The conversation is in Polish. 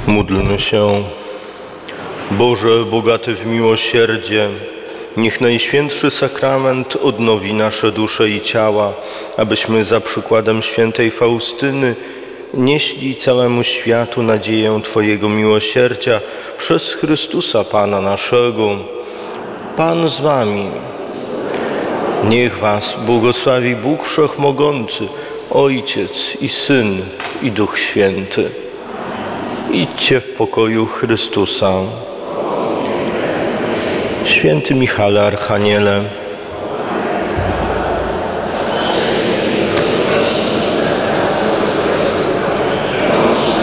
Módlmy się. Boże, bogaty w miłosierdzie, niech Najświętszy Sakrament odnowi nasze dusze i ciała, abyśmy za przykładem świętej Faustyny nieśli całemu światu nadzieję Twojego miłosierdzia przez Chrystusa Pana naszego. Pan z Wami. Niech Was błogosławi Bóg Wszechmogący, Ojciec i Syn i Duch Święty. Idźcie w pokoju Chrystusa. Święty Michale Archaniele,